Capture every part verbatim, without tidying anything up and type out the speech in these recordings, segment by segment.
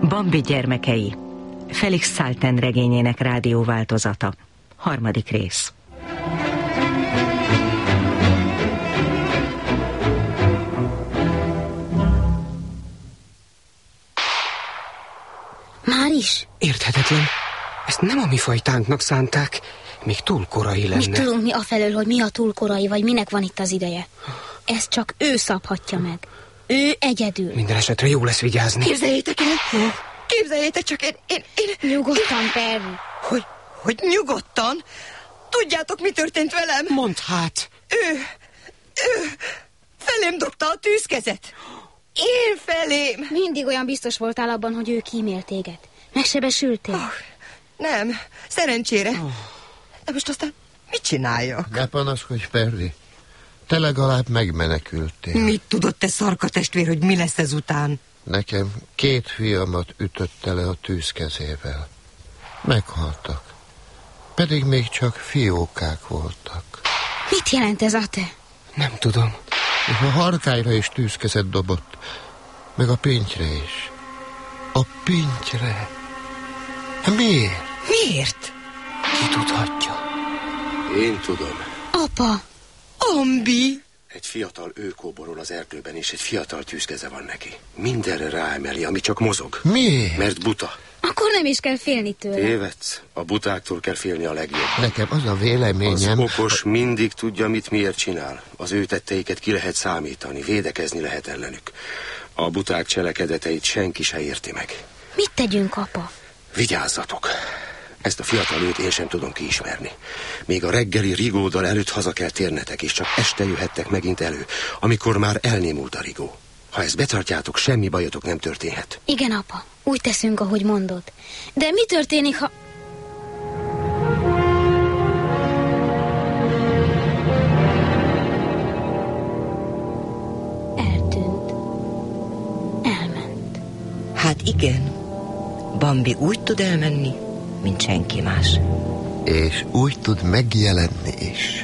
Bambi gyermekei. Felix Salten regényének rádióváltozata. Harmadik rész. Már is? Érthetetlen. Ezt nem a mi fajtánknak szánták. Még túl korai lenne. Mit tudunk mi afelől, hogy mi a túl korai, vagy minek van itt az ideje? Ezt csak ő szabhatja meg. Ő egyedül. Minden esetre jó lesz vigyázni. Képzeljétek el! Képzeljétek csak, én... én, én Nyugodtan, én, Perry. Hogy, hogy nyugodtan? Tudjátok, mi történt velem? Mondd hát! Ő... ő... felém dobta a tűzkezet. Én felém. Mindig olyan biztos voltál abban, hogy ő kímél téged. Megsebesültél? Oh, nem, szerencsére. Oh. De most aztán mit csináljak? Ne panaszkodj, Perry. Te legalább megmenekültél. Mit tudott te szarka testvér, hogy mi lesz ezután? Nekem két fiamat ütötte le a tűzkezével. Meghaltak. Pedig még csak fiókák voltak. Mit jelent ez, Ate? Nem tudom. És a harkályra is tűzkezet dobott. Meg a pintyre is. A pintyre. Miért? Miért? Ki tudhatja? Én tudom. Apa! Ambi! Egy fiatal őkóborol az erdőben, és egy fiatal tűzkeze van neki. Mindenre ráemeli, ami csak mozog. Miért? Mert buta. Akkor nem is kell félni tőle. Tévedsz. A butáktól kell félni a legjobb. Nekem az a véleményem... Az okos mindig tudja, mit miért csinál. Az ő tetteiket ki lehet számítani, védekezni lehet ellenük. A buták cselekedeteit senki se érti meg. Mit tegyünk, apa? Vigyázzatok! Ezt a fiatal őt én sem tudom kiismerni. Még a reggeli rigóddal előtt haza kell térnetek, és csak este jöhettek megint elő, amikor már elnémult a rigó. Ha ezt betartjátok, semmi bajotok nem történhet. Igen, apa. Úgy teszünk, ahogy mondod. De mi történik, ha... Eltűnt. Elment. Hát igen. Bambi úgy tud elmenni, mint senki más. És úgy tud megjelenni is.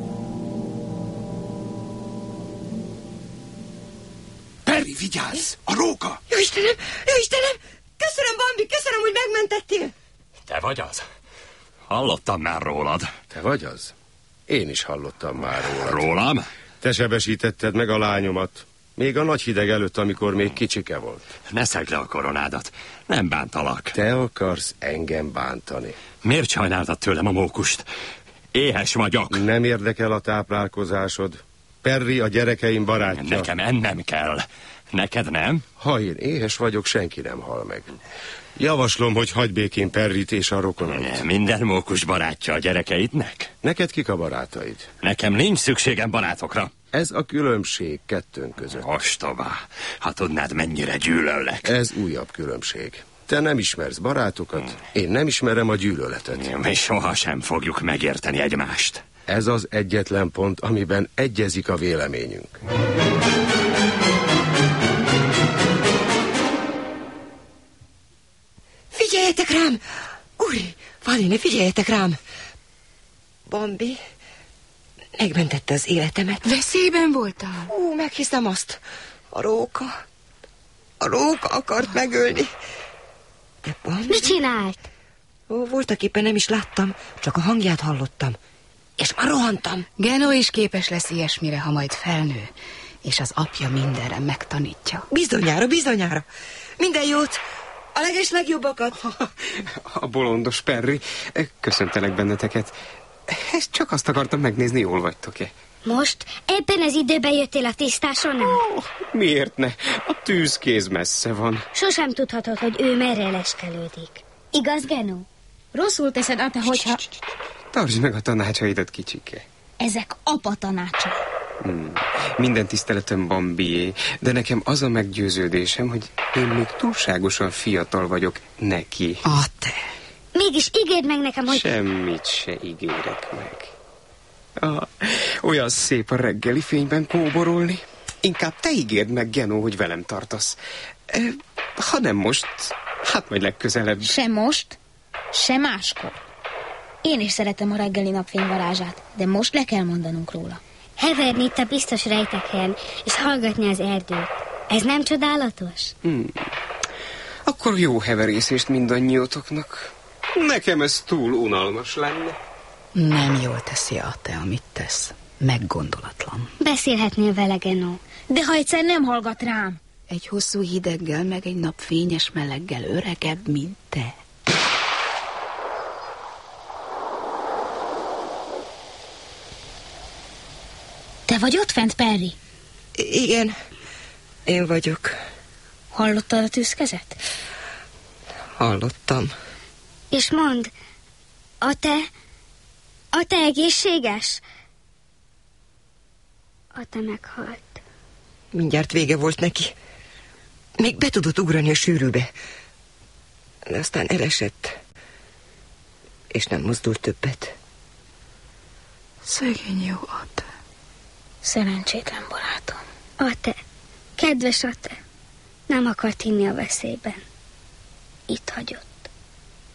Perry, vigyázz! A róka! Jó Istenem! Jó Istenem! Köszönöm, Bambi! Köszönöm, hogy megmentettél! Te vagy az? Hallottam már rólad. Te vagy az? Én is hallottam már rólad. Rólam? Te sebesítetted meg a lányomat. Még a nagy hideg előtt, amikor még kicsike volt. Ne szegd le a koronádat. Nem bántalak. Te akarsz engem bántani. Miért sajnáltad tőlem a mókust? Éhes vagyok. Nem érdekel a táplálkozásod. Perry a gyerekeim barátja. Nekem ennem kell. Neked nem? Ha én éhes vagyok, senki nem hal meg. Javaslom, hogy hagyd békén Perryt és a rokonait. Minden mókus barátja a gyerekeidnek? Neked kik a barátaid? Nekem nincs szükségem barátokra. Ez a különbség kettőnk között. Ostobá, ha tudnád, mennyire gyűlöllek. Ez újabb különbség. Te nem ismersz barátokat, én nem ismerem a gyűlöletet. Mi sohasem fogjuk megérteni egymást. Ez az egyetlen pont, amiben egyezik a véleményünk. Figyeljetek rám! Úri, Valine, figyeljetek rám! Bambi megmentette az életemet. Veszélyben voltál? Ú, meghiszem azt. A róka. A róka akart megölni. De Bambi... Mit csinált? Ó, voltak éppen nem is láttam, csak a hangját hallottam. És már rohantam. Geno is képes lesz ilyesmire, ha majd felnő, és az apja mindenre megtanítja. Bizonyára, bizonyára. Minden jót. A leges legjobbakat. A bolondos Perry. Köszöntelek benneteket. Ezt csak azt akartam megnézni, jól vagytok-e. Most? Ebben az időben jöttél a tisztásonál? Oh, miért ne? A tűzkéz messze van. Sosem tudhatod, hogy ő merre leskelődik. Igaz, Geno? Rosszul teszed, Ate, hogyha... Tartsd meg a tanácsaidat, kicsike. Ezek apa tanácsa. Hmm. Minden tiszteletem Bambié, de nekem az a meggyőződésem, hogy én még túlságosan fiatal vagyok neki. Ate! Mégis ígérd meg nekem, hogy... Semmit se ígérek meg. Ah, olyan szép a reggeli fényben kóborolni. Inkább te ígérd meg, Geno, hogy velem tartasz. Ha nem most, hát majd legközelebb. Se most, se máskor. Én is szeretem a reggeli napfény varázsát, de most le kell mondanunk róla. Heverni itt a biztos rejtek helyen, és hallgatni az erdőt. Ez nem csodálatos? Hmm. Akkor jó heverészést mindannyiótoknak. Nekem ez túl unalmas lenne. Nem jól teszi a te, amit tesz. Meggondolatlan. Beszélhetnél vele, Genó, de ha egyszer nem hallgat rám. Egy hosszú hideggel, meg egy nap fényes meleggel öregebb, mint te. Te vagy ott fent, Perry? Igen, én vagyok. Hallottad a tűzkezet? Hallottam. És mondd, a te... a te egészséges? A te meghalt. Mindjárt vége volt neki. Még be tudott ugrani a sűrűbe. De aztán elesett. És nem mozdult többet. Szegény jó a te. Szerencsétlen barátom. A te, kedves a te, nem akart hinni a veszélyben. Itt hagyott.